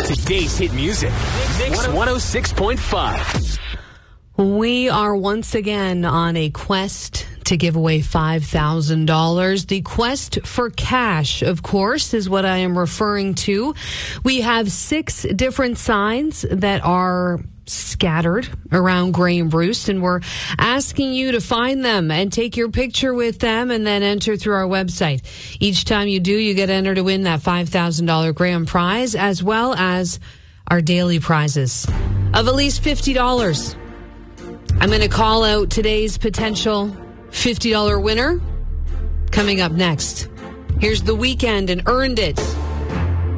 Today's hit music. Mix 106.5. We are once again on a quest to give away $5,000. The quest for cash, of course, is what I am referring to. We have 6 different signs that are scattered around Grey and Bruce, and we're asking you to find them and take your picture with them and then enter through our website. Each time you do, you get entered to win that $5,000 grand prize, as well as our daily prizes of at least $50. I'm going to call out today's potential $50 winner coming up next. Here's The Weeknd and Earned It.